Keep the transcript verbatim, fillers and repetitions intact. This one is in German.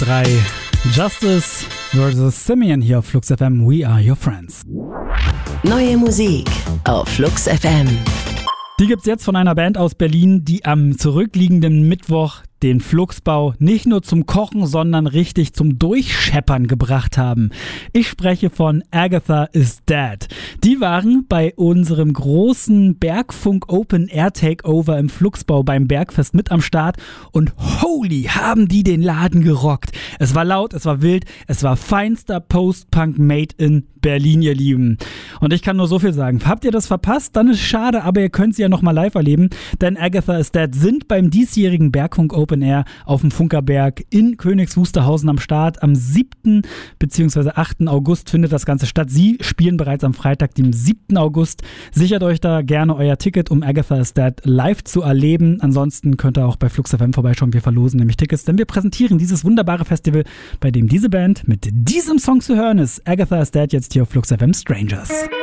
drei. Justice versus Simeon hier auf Flux F M. We are your friends. Neue Musik auf Flux F M. Die gibt's jetzt von einer Band aus Berlin, die am zurückliegenden Mittwoch den Fluxbau nicht nur zum Kochen, sondern richtig zum Durchscheppern gebracht haben. Ich spreche von Agatha is Dead. Die waren bei unserem großen Bergfunk Open Air Takeover im Fluxbau beim Bergfest mit am Start und holy, haben die den Laden gerockt. Es war laut, es war wild, es war feinster Post-Punk made in Berlin, ihr Lieben. Und ich kann nur so viel sagen. Habt ihr das verpasst? Dann ist schade, aber ihr könnt sie ja nochmal live erleben, denn Agatha is Dead sind beim diesjährigen Bergfunk Open Air auf dem Funkerberg in Königs Wusterhausen am Start. Am siebten bzw. achten August findet das Ganze statt. Sie spielen bereits am Freitag, dem siebten August. Sichert euch da gerne euer Ticket, um Agatha is Dead live zu erleben. Ansonsten könnt ihr auch bei Flux F M vorbeischauen. Wir verlosen nämlich Tickets, denn wir präsentieren dieses wunderbare Festival, bei dem diese Band mit diesem Song zu hören ist. Agatha is Dead jetzt hier auf Flux F M Strangers.